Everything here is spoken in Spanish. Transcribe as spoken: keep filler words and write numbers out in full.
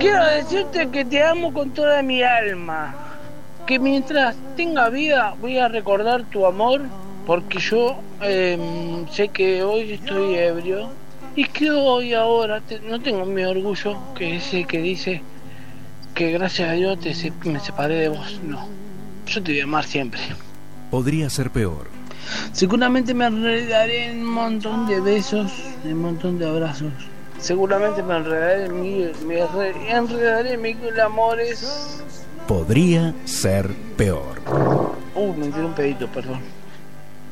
Quiero decirte que te amo con toda mi alma. Que mientras tenga vida voy a recordar tu amor. Porque yo eh, sé que hoy estoy ebrio. Y que hoy ahora te, no tengo mi orgullo. Que ese que dice que gracias a Dios te, me separé de vos. No. Yo te voy a amar siempre. Podría ser peor. Seguramente me enredaré en un montón de besos, en un montón de abrazos. Seguramente me enredaré en mi, me enredaré en mil amores. Podría ser peor. Uh, me tiré un pedito, perdón.